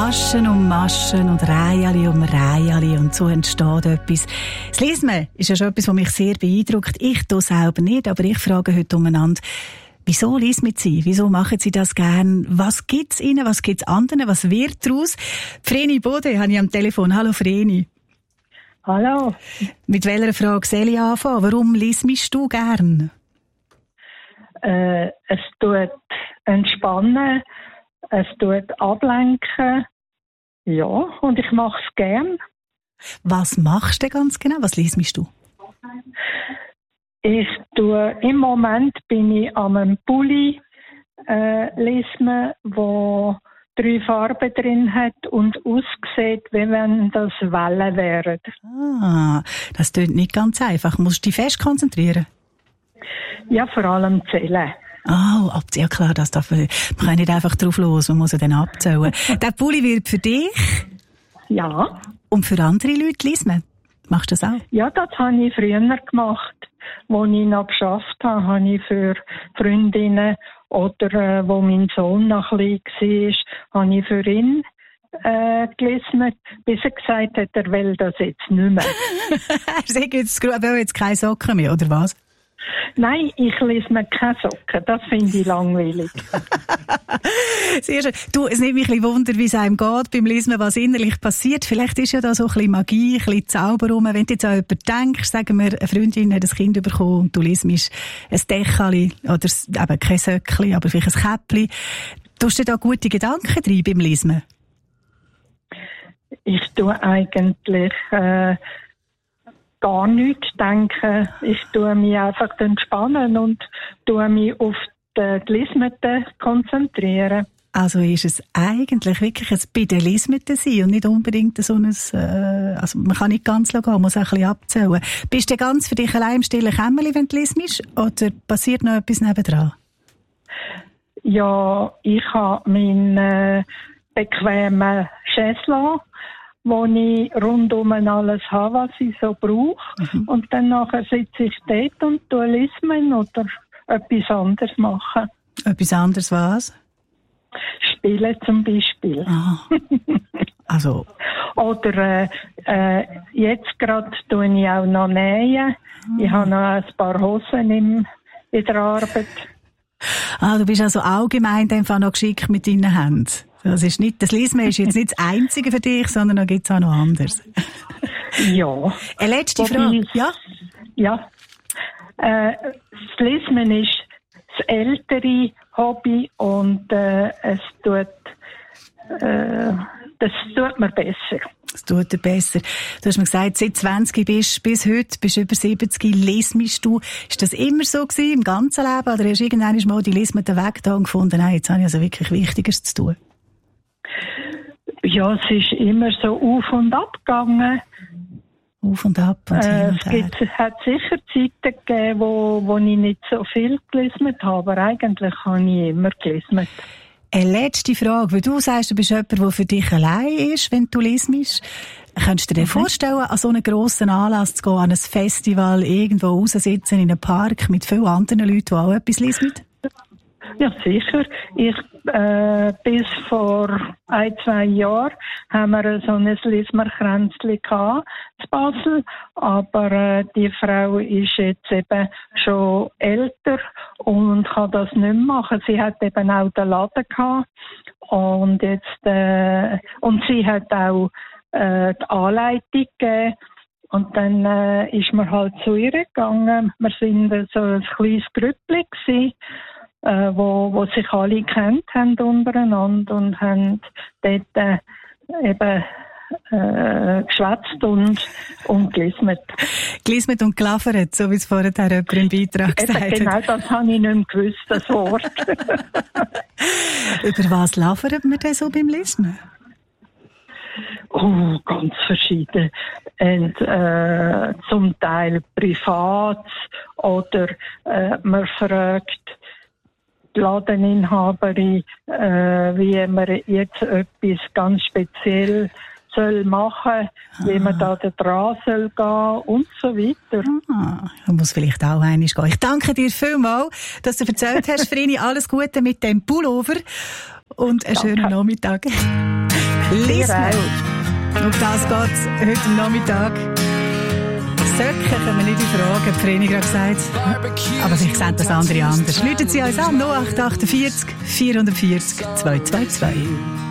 Maschen um Maschen und Reihen um Reihen und so entsteht etwas. Das Lesen ist ja schon etwas, was mich sehr beeindruckt. Ich tue selber nicht, aber ich frage heute umeinander, wieso lesen Sie? Wieso machen Sie das gern? Was gibt's Ihnen? Was gibt's anderen? Was wird daraus? Vreni Bode habe ich am Telefon. Hallo Vreni. Hallo. Mit welcher Frage soll ich anfangen? Warum liest du gern? Es tut entspannen, es tut ablenken. Ja, und ich mache es gern. Was machst du ganz genau? Was liest du? Im Moment bin ich an einem Pulli lesen, wo 3 Farben drin hat und aussieht, wie wenn das Wellen wären. Ah, das klingt nicht ganz einfach. Musst du dich fest konzentrieren? Ja, vor allem zählen. Oh, ja klar, man kann nicht einfach drauf los, man muss ja dann abzählen. Der Pulli wird für dich? Ja. Und für andere Leute lesen? Machst du das auch? Ja, das habe ich früher gemacht. Als ich noch gearbeitet habe, habe ich für Freundinnen oder wo mein Sohn noch klein war, habe ich für ihn gelesen, bis er gesagt hat, er will das jetzt nicht mehr. Er will jetzt keine Socken mehr, oder was? Nein, ich lese mir keine Socken. Das finde ich langweilig. Sehr schön. Du, es nimmt mich ein bisschen Wunder, wie es einem geht beim Lesen, was innerlich passiert. Vielleicht ist ja da so ein bisschen Magie, ein bisschen Zauber rum. Wenn du jetzt an jemanden denkst, sagen wir, eine Freundin hat ein Kind bekommen und du liest ein Dächeli oder eben kein Söckli, aber vielleicht ein Käppli. Tust du da gute Gedanken rein beim Lesen? Ich tue eigentlich gar nichts denken. Ich tue mich einfach entspannen und tue mich auf die Lesmete konzentrieren. Also ist es eigentlich wirklich ein bei den Lesmeten sein und nicht unbedingt so ein, also man kann nicht ganz gehen, man muss auch ein bisschen abzählen. Bist du ganz für dich allein im stillen Kämmerli, wenn du lesst, oder passiert noch etwas nebendran? Ja, ich habe meinen bequemen Chaiselon, wo ich rundum alles habe, was ich so brauche. Und dann nachher sitze ich dort und lesen oder etwas anderes machen. Etwas anderes was? Spielen zum Beispiel. Ah. Also. Oder jetzt gerade tue ich auch noch nähen. Ich habe noch ein paar Hosen in der Arbeit. Ah, du bist also allgemein einfach noch geschickt mit deinen Händen. Das Lesen ist jetzt nicht das Einzige für dich, sondern da gibt es auch noch anderes. Ja. Eine letzte Frage. Ja? Ja. Das Lesen ist das ältere Hobby und das tut mir besser. Das tut dir besser. Du hast mir gesagt, seit 20 bist bis heute, bist über 70, lesest du. Ist das immer so gewesen, im ganzen Leben? Oder hast du irgendwann mal die Lesmete Weg da gefunden? Nein, jetzt habe ich also wirklich Wichtigeres zu tun. Ja, es ist immer so auf und ab gegangen. Auf und ab und hin und her. Es hat sicher Zeiten gegeben, wo ich nicht so viel gelesen habe, aber eigentlich habe ich immer gelesen. Eine letzte Frage, weil du sagst, du bist jemand, der für dich allein ist, wenn du lesest. Könntest du dir vorstellen, an so einen grossen Anlass zu gehen, an ein Festival, irgendwo raussitzen in einem Park mit vielen anderen Leuten, die auch etwas lesen? Ja, sicher. Bis vor 1-2 Jahren haben wir so ein Lismerkränzli gehabt in Basel, aber die Frau ist jetzt eben schon älter und kann das nicht mehr machen. Sie hat eben auch den Laden gehabt und jetzt und sie hat auch die Anleitung gegeben. Und dann ist man halt zu ihr gegangen. Wir sind so ein kleines Grüppli gewesen, wo sich alle kennt haben untereinander und haben dort eben geschwätzt und gelismet. Gelismet und gelafert, so wie es vorher jemand im Beitrag gesagt hat. Genau, das habe ich nicht mehr gewusst, das Wort. Über was lafert man denn so beim Lesen? Oh, ganz verschieden. Und, zum Teil privat oder man fragt die Ladeninhaberin, wie man jetzt etwas ganz speziell soll machen, wie man da dran soll gehen und so weiter. Man muss vielleicht auch einmal gehen. Ich danke dir vielmals, dass du erzählt hast, Vreni. Alles Gute mit dem Pullover und einen schönen Nachmittag. Lismer. Auf das geht es heute am Nachmittag. Söcken können wir nicht in Frage, hat Vreni gerade gesagt. Aber vielleicht sehen das andere anders. Läuten Sie uns an, 0848 440 222.